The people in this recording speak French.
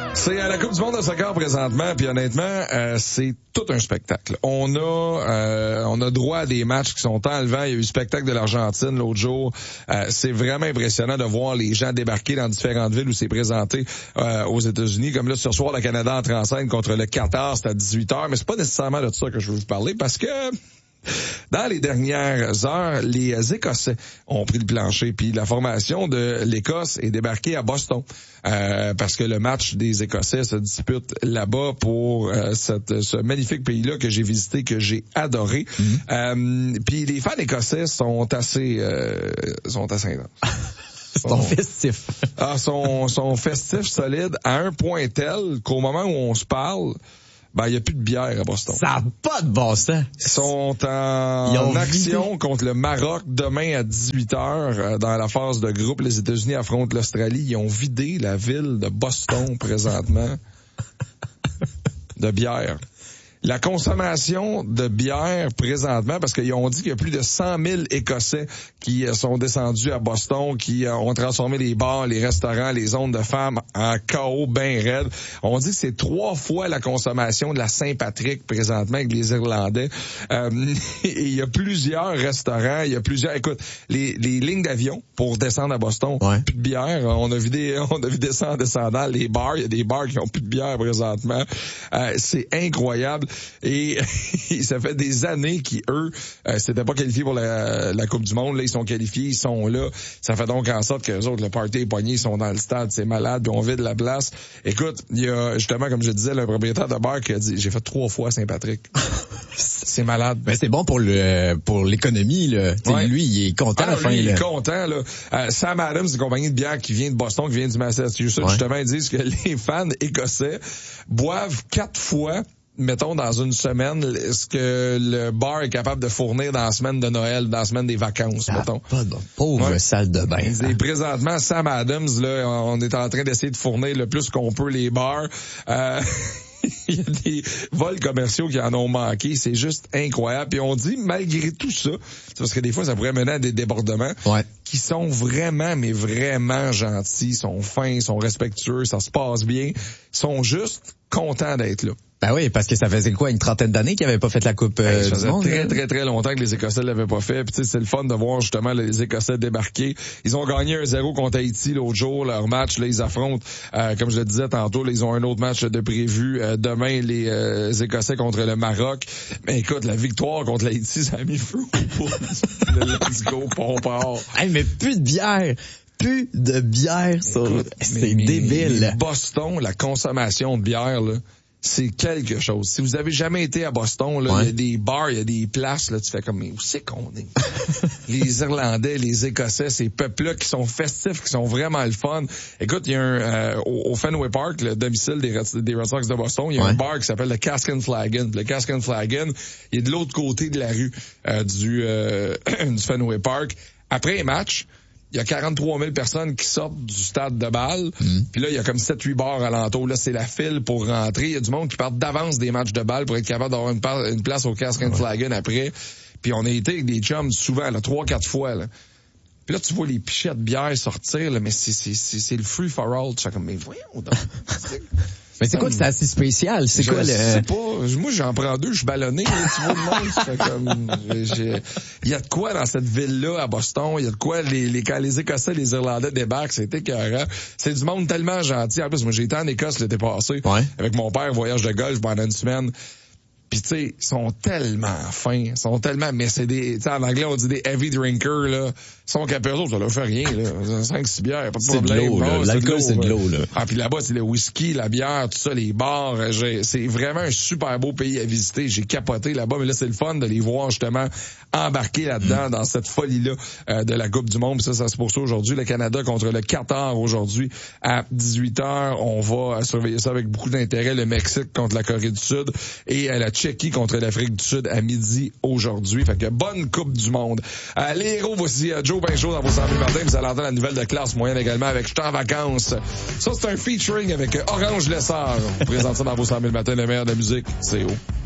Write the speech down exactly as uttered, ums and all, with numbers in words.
C'est à la Coupe du monde de soccer présentement, puis honnêtement, euh, c'est tout un spectacle. On a euh, on a droit à des matchs qui sont enlevants. Il y a eu le spectacle de l'Argentine l'autre jour. Euh, c'est vraiment impressionnant de voir les gens débarquer dans différentes villes où c'est présenté euh, aux États-Unis. Comme là, ce soir, le Canada entre en scène contre le Qatar, c'est à dix-huit heures. Mais c'est pas nécessairement de ça que je veux vous parler parce que... Dans les dernières heures, les Écossais ont pris le plancher, puis la formation de l'Écosse est débarquée à Boston euh, parce que le match des Écossais se dispute là-bas pour euh, cette, ce magnifique pays-là que j'ai visité, que j'ai adoré. Mm-hmm. Euh, puis les fans écossais sont assez euh, sont assez intenses. Sont festifs. Ah, sont, sont festifs, solides, à un point tel qu'au moment où on se parle, ben, il n'y a plus de bière à Boston. Ça n'a pas de bon sens. Ils sont en Ils ont action vidé. contre le Maroc demain à dix-huit heures dans la phase de groupe. Les États-Unis affrontent l'Australie. Ils ont vidé la ville de Boston présentement de bière. La consommation de bière présentement, parce qu'ils ont dit qu'il y a plus de cent mille Écossais qui sont descendus à Boston, qui ont transformé les bars, les restaurants, les zones de femmes en chaos bien raide. On dit que c'est trois fois la consommation de la Saint-Patrick présentement avec les Irlandais. Euh, il y a plusieurs restaurants, il y a plusieurs... Écoute, les, les lignes d'avion pour descendre à Boston, ouais. plus de bière. On a vidé, on a vidé ça en descendant. Les bars, il y a des bars qui ont plus de bière présentement. Euh, c'est incroyable. Et ça fait des années qu'ils, eux, euh, s'étaient pas qualifiés pour la, la Coupe du monde. Là, ils sont qualifiés, ils sont là. Ça fait donc en sorte que les autres, le party est pogné, ils sont dans le stade, c'est malade, puis on vide la place. Écoute, il y a justement, comme je disais, le propriétaire de bar qui a dit, j'ai fait trois fois Saint-Patrick. C'est malade. Mais c'est bon pour le pour l'économie, là. Ouais. Lui, il est content. Ah, enfin, lui, il là. est content, là. Euh, Sam Adams, une compagnie de bière qui vient de Boston, qui vient du Massachusetts, ouais. justement, ils disent que les fans écossais boivent quatre fois mettons, dans une semaine, ce que le bar est capable de fournir dans la semaine de Noël, dans la semaine des vacances, ah, mettons. Pas de pauvre ouais. salle de bain. Et présentement, Sam Adams, là, on est en train d'essayer de fournir le plus qu'on peut les bars. Euh, il y a des vols commerciaux qui en ont manqué. C'est juste incroyable. Puis on dit, malgré tout ça, c'est parce que des fois, ça pourrait mener à des débordements, ouais. qui sont vraiment, mais vraiment gentils, sont fins, sont respectueux, ça se passe bien, sont juste contents d'être là. Ben oui, parce que ça faisait quoi, une trentaine d'années qu'ils n'avaient pas fait la Coupe euh, hey, ça du monde? Ça faisait très, très, très longtemps que les Écossais l'avaient pas fait. Puis tu sais, c'est le fun de voir justement les Écossais débarquer. Ils ont gagné un zéro contre Haïti l'autre jour, leur match. Là, ils affrontent, euh, comme je le disais tantôt, là, ils ont un autre match de prévu euh, demain, les euh, Écossais contre le Maroc. Mais écoute, la victoire contre l'Haïti, ça a mis feu au le Let's go, Pompard. Hey, mais plus de bière! Plus de bière, ça. Écoute, c'est mais, débile. Mais Boston, la consommation de bière, là, c'est quelque chose. Si vous avez jamais été à Boston, là, il ouais. y a des bars, il y a des places, là, tu fais comme, mais où c'est qu'on est? Les Irlandais, les Écossais, ces peuples-là qui sont festifs, qui sont vraiment le fun. Écoute, il y a un, euh, au, au Fenway Park, le domicile des, des Red Sox de Boston, il y a ouais. un bar qui s'appelle le Cask and Flagon. Le Cask and Flagon, il est de l'autre côté de la rue, euh, du, euh, du Fenway Park. Après un match, il y a quarante-trois mille personnes qui sortent du stade de balle. Mm. Puis là, il y a comme sept huit bars alentour. Là, c'est la file pour rentrer. Il y a du monde qui part d'avance des matchs de balle pour être capable d'avoir une, par- une place au Cask and Flagon après. Puis on a été avec des chums souvent, là, trois, quatre fois, là. Puis là, tu vois les pichettes de bière sortir, là, mais c'est, c'est, c'est, c'est le free for all. Tu fais comme, mais voyons donc. Mais c'est quoi que c'est assez spécial? C'est je quoi le... sais pas. Moi, j'en prends deux, je suis ballonné. Là, tu vois le monde, ça fait comme... Il y a de quoi dans cette ville-là, à Boston. Il y a de quoi, les, les, quand les Écossais, les Irlandais débarquent, c'est écœurant. C'est du monde tellement gentil. En plus, moi, j'ai été en Écosse l'été passé. Ouais. Avec mon père, voyage de golf pendant une semaine. Pis tu sais, ils sont tellement fins, ils sont tellement, mais c'est des, tu sais, en anglais, on dit des heavy drinkers, là. Ils sont capés, ça leur fait rien, là. cinq six bières, pas de c'est problème. De l'eau, là. L'alcool, c'est de l'eau, là. Ah, puis là-bas, c'est le whisky, la bière, tout ça, les bars. J'ai, c'est vraiment un super beau pays à visiter. J'ai capoté là-bas, mais là, c'est le fun de les voir, justement, embarquer là-dedans, mmh. dans cette folie-là, euh, de la Coupe du monde. Puis ça, ça se poursuit aujourd'hui. Le Canada contre le Qatar aujourd'hui à dix-huit heures. On va surveiller ça avec beaucoup d'intérêt. Le Mexique contre la Corée du Sud et euh, la Tchéquie contre l'Afrique du Sud à midi aujourd'hui. Fait que bonne Coupe du monde. Euh, les héros, voici euh, Joe Pinchot dans vos cent mille matins. Vous allez entendre la nouvelle de classe moyenne également avec J'étais en vacances. Ça, c'est un featuring avec euh, Orange Lessard. On présente ça dans vos cent mille matins, le meilleur de la musique. C'est haut.